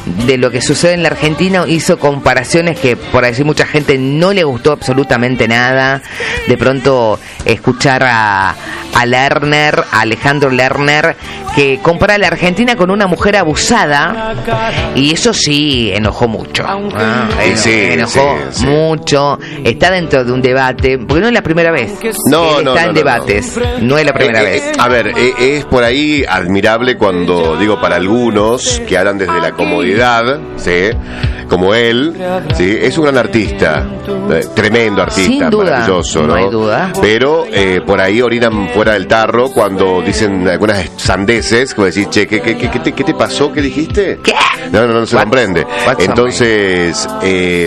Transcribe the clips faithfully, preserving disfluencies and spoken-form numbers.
de lo que sucede en la Argentina, hizo comparaciones que por decir mucha gente no le gustó absolutamente nada. De pronto escuchar a, a Lerner, a Alejandro Lerner, que compara a la Argentina con una mujer abusada, y eso sí enojó mucho. Ah, sí, sí, enojó sí, sí. mucho. Está dentro de un debate, porque no es la primera vez. No, Él no, está no, en no, debates, no. no es la primera eh, vez. Eh, a ver, eh, es por ahí admirable cuando digo para algunos que hablan desde la comodidad, ¿sí? Como él, ¿sí? Es un gran artista, eh, tremendo artista, Sin duda, maravilloso, ¿no? no hay duda. Pero eh, por ahí orinan fuera del tarro cuando dicen algunas sandeces, como decir, che, ¿qué, qué, qué, qué, te, ¿qué te pasó? ¿Qué dijiste? ¿Qué? No, no, no se What? comprende. Entonces, eh,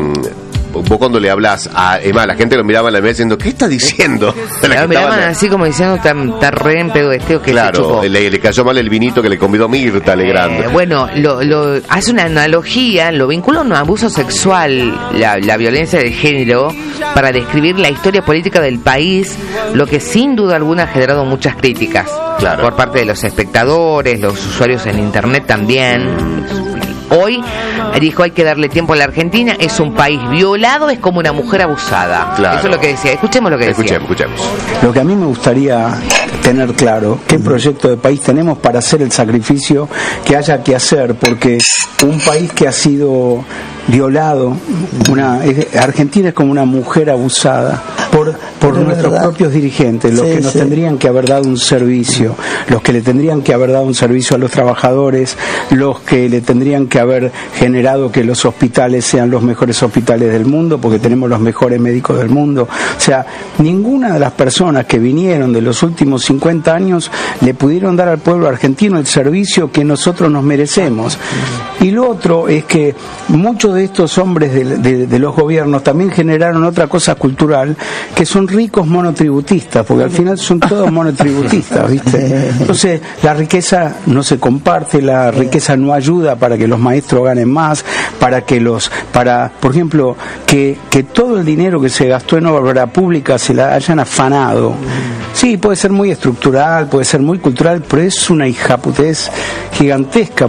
vos cuando le hablas a Emma, la gente lo miraba en la mesa diciendo, ¿qué está diciendo? La me miraban así como diciendo, está re en pedo este o que claro, se chupó. le, le cayó mal el vinito que le convidó Mirta Legrand. Eh, bueno, lo, lo, hace una analogía, lo vincula a un abuso sexual, la, la violencia de género, para describir la historia política del país, lo que sin duda alguna ha generado muchas críticas. Claro. Por parte de los espectadores, los usuarios en internet también. Hoy dijo, hay que darle tiempo a la Argentina, es un país violado, es como una mujer abusada. Claro. Eso es lo que decía. Escuchemos lo que decía. Escuchemos, escuchemos. Lo que a mí me gustaría tener claro, qué proyecto de país tenemos para hacer el sacrificio que haya que hacer, porque un país que ha sido violado, una es, Argentina es como una mujer abusada por, por nuestros verdad. propios dirigentes, los sí, que nos sí. tendrían que haber dado un servicio, los que le tendrían que haber dado un servicio a los trabajadores, los que le tendrían que haber generado que los hospitales sean los mejores hospitales del mundo, porque tenemos los mejores médicos del mundo. O sea, ninguna de las personas que vinieron de los últimos cincuenta años le pudieron dar al pueblo argentino el servicio que nosotros nos merecemos. Y lo otro es que muchos de estos hombres de, de, de los gobiernos también generaron otra cosa cultural, que son ricos monotributistas, porque al final son todos monotributistas, ¿viste? Entonces, la riqueza no se comparte, la riqueza no ayuda para que los maestros ganen más, para que los, para, por ejemplo, que, que todo el dinero que se gastó en obra pública se la hayan afanado. Sí, puede ser muy estructural, puede ser muy cultural, pero es una hijaputez gigantesca.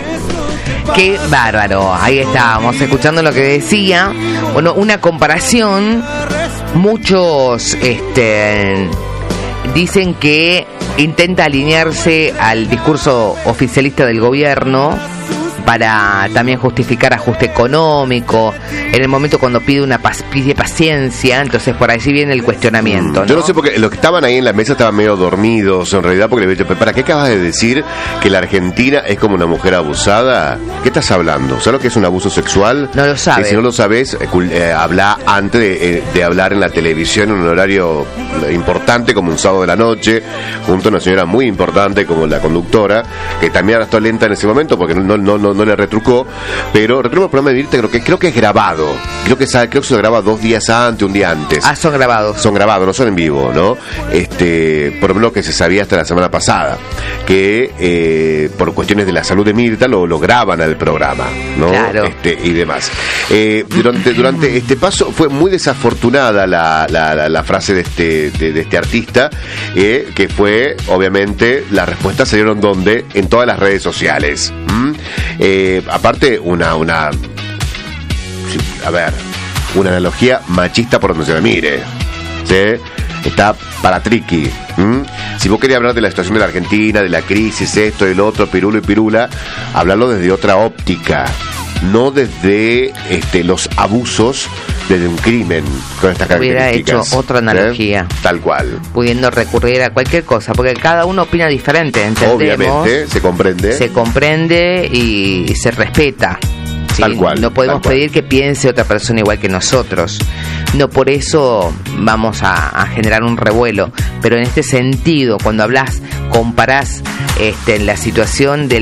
Qué bárbaro, ahí estábamos escuchando lo que decía. Bueno, una comparación, muchos este, dicen que intenta alinearse al discurso oficialista del gobierno para también justificar ajuste económico, en el momento cuando pide una pide paciencia, entonces por allí viene el cuestionamiento, ¿no? Yo no sé, porque los que estaban ahí en la mesa estaban medio dormidos, en realidad, porque le dije, ¿para qué acabas de decir que la Argentina es como una mujer abusada? ¿Qué estás hablando? ¿Sabes lo que es un abuso sexual? No lo sabes. Y si no lo sabes, eh, eh, habla antes de, eh, de hablar en la televisión en un horario importante como un sábado de la noche, junto a una señora muy importante como la conductora, que también ahora está lenta en ese momento porque no, no, no no le retrucó, pero retrucó el programa de Mirta, creo que creo que es grabado, creo que creo que se graba dos días antes, un día antes. Ah, son grabados. Son grabados, no son en vivo, ¿no? Este, por lo menos que se sabía hasta la semana pasada, que eh, por cuestiones de la salud de Mirta lo, lo graban al programa, ¿no? Claro. Este, y demás. Eh, durante, durante este paso fue muy desafortunada la, la, la, la frase de este, de, de este artista, eh, que fue, obviamente, las respuestas salieron donde, en todas las redes sociales. ¿Mm? Eh, aparte, una, una, a ver, una analogía machista por donde se me mire, ¿sí? Está para triqui. ¿Mm? Si vos querías hablar de la situación de la Argentina, de la crisis, esto y lo otro, pirulo y pirula, hablarlo desde otra óptica, no desde este, los abusos, desde un crimen con estas características. Hubiera hecho otra analogía. ¿Eh? Tal cual. Pudiendo recurrir a cualquier cosa, porque cada uno opina diferente, ¿entendemos? Obviamente, se comprende. Se comprende y se respeta. ¿Sí? Tal cual. No podemos tal pedir cual. que piense otra persona igual que nosotros. No por eso vamos a, a generar un revuelo. Pero en este sentido, cuando hablas, comparás este, la situación de